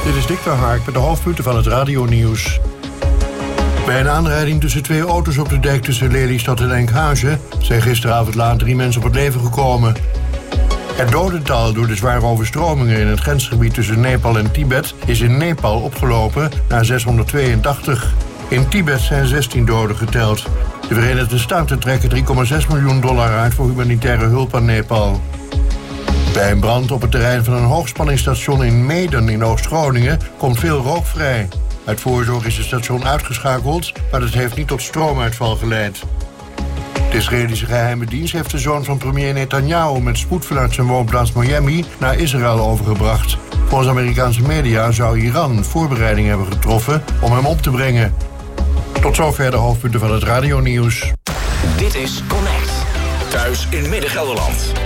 Dit is Dick de Hark met de hoofdpunten van het radionieuws. Bij een aanrijding tussen twee auto's op de dijk tussen Lelystad en Enkhuizen zijn gisteravond laat 3 mensen op het leven gekomen. Het dodental door de zware overstromingen in het grensgebied tussen Nepal en Tibet is in Nepal opgelopen naar 682. In Tibet zijn 16 doden geteld. De Verenigde Staten trekken $3,6 miljoen uit voor humanitaire hulp aan Nepal. Bij een brand op het terrein van een hoogspanningsstation in Meeden in Oost-Groningen komt veel rook vrij. Uit voorzorg is het station uitgeschakeld, maar dat heeft niet tot stroomuitval geleid. De Israëlische geheime dienst heeft de zoon van premier Netanyahu met spoed vanuit zijn woonplaats Miami naar Israël overgebracht. Volgens Amerikaanse media zou Iran voorbereidingen hebben getroffen om hem op te brengen. Tot zover de hoofdpunten van het radionieuws. Dit is Connect. Thuis in Midden-Gelderland.